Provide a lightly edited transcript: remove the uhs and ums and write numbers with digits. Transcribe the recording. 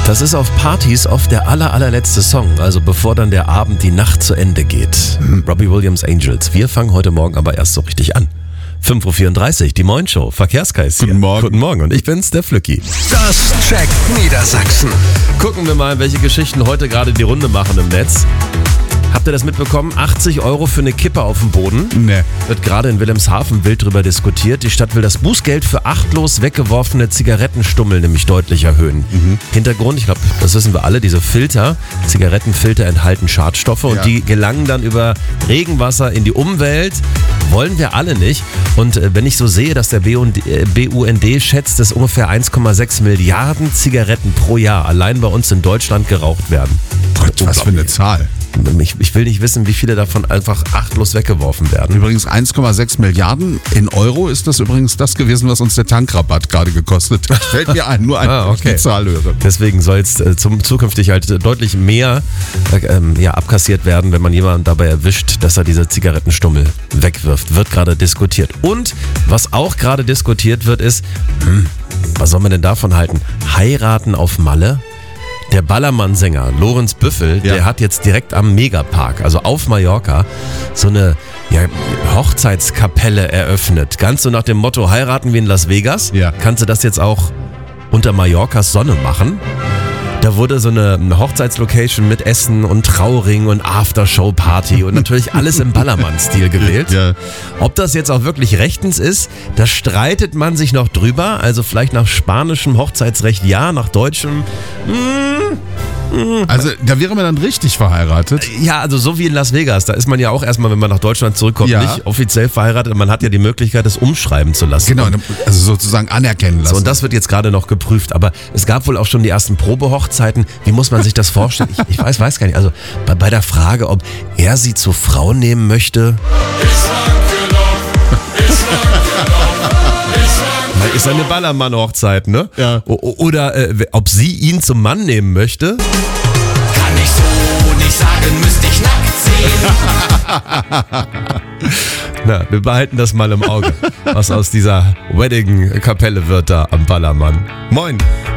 Das ist auf Partys oft der allerletzte Song, also bevor dann der Abend, die Nacht zu Ende geht. Robbie Williams, Angels. Wir fangen heute Morgen aber erst so richtig an. 5.34 Uhr, die Moin-Show, Verkehrskreis hier. Guten Morgen. Guten Morgen und ich bin's, der Flücki. Das checkt Niedersachsen. Gucken wir mal, welche Geschichten heute gerade die Runde machen im Netz. Habt ihr das mitbekommen? 80 € für eine Kippe auf dem Boden. Nee. Wird gerade in Wilhelmshaven wild drüber diskutiert. Die Stadt will das Bußgeld für achtlos weggeworfene Zigarettenstummel nämlich deutlich erhöhen. Hintergrund, ich glaube, das wissen wir alle, diese Filter, Zigarettenfilter enthalten Schadstoffe und die gelangen dann über Regenwasser in die Umwelt. Wollen wir alle nicht. Und wenn ich so sehe, dass der BUND schätzt, dass ungefähr 1,6 Milliarden Zigaretten pro Jahr allein bei uns in Deutschland geraucht werden. Gott, was für eine Zahl. Ich will nicht wissen, wie viele davon einfach achtlos weggeworfen werden. Übrigens 1,6 Milliarden in Euro ist das übrigens das gewesen, was uns der Tankrabatt gerade gekostet hat. Fällt mir ein, nur wenn ich die Zahl höre. Deswegen soll es zukünftig halt deutlich mehr abkassiert werden, wenn man jemanden dabei erwischt, dass er diese Zigarettenstummel wegwirft. Wird gerade diskutiert. Und was auch gerade diskutiert wird, ist, was soll man denn davon halten? Heiraten auf Malle? Der Ballermann-Sänger Lorenz Büffel, der hat jetzt direkt am Megapark, also auf Mallorca, so eine Hochzeitskapelle eröffnet. Ganz so nach dem Motto, heiraten wie in Las Vegas. Ja. Kannst du das jetzt auch unter Mallorcas Sonne machen? Da wurde so eine Hochzeitslocation mit Essen und Trauring und Aftershow-Party und natürlich alles im Ballermann-Stil gewählt. Ja. Ob das jetzt auch wirklich rechtens ist, da streitet man sich noch drüber. Also vielleicht nach spanischem Hochzeitsrecht ja, nach deutschem Also da wäre man dann richtig verheiratet. ja, also so wie in Las Vegas. Da ist man ja auch erstmal, wenn man nach Deutschland zurückkommt, nicht offiziell verheiratet. Man hat ja die Möglichkeit, es umschreiben zu lassen. Genau, also sozusagen anerkennen lassen. So, und das wird jetzt gerade noch geprüft. Aber es gab wohl auch schon die ersten Probehochzeiten. Wie muss man sich das vorstellen? Ich weiß gar nicht. Also bei der Frage, ob er sie zur Frau nehmen möchte. Ist eine Ballermann-Hochzeit, ne? Ja. Oder ob sie ihn zum Mann nehmen möchte. Kann ich so nicht sagen, müsste ich nackt sehen. Na, wir behalten das mal im Auge, was aus dieser Wedding-Kapelle wird da am Ballermann. Moin.